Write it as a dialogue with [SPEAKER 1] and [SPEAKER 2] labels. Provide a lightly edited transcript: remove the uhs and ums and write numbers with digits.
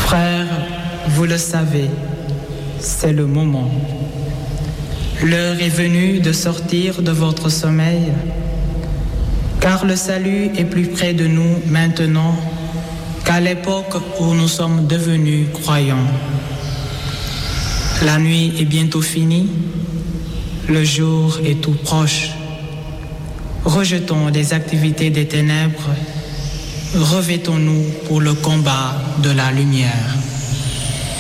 [SPEAKER 1] Frères, vous le savez, c'est le moment. L'heure est venue de sortir de votre sommeil, car le salut est plus près de nous maintenant qu'à l'époque où nous sommes devenus croyants. La nuit est bientôt finie, le jour est tout proche. Rejetons les activités des ténèbres, revêtons-nous pour le combat de la lumière.